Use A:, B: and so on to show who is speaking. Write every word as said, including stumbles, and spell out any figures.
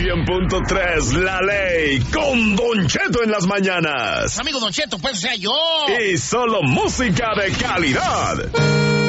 A: cien punto tres, La Ley, con Don Cheto en las mañanas.
B: Amigo Don Cheto, pues sea yo.
A: Y solo música de calidad.